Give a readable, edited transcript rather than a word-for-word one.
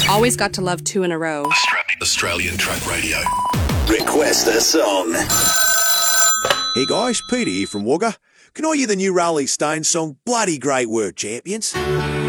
Always got to love 2 in a row. Australian Truck Radio. Request a song. Hey guys, Peter here from Wagga. Can I hear the new Rolling Stones song, Bloody Great Work, Champions?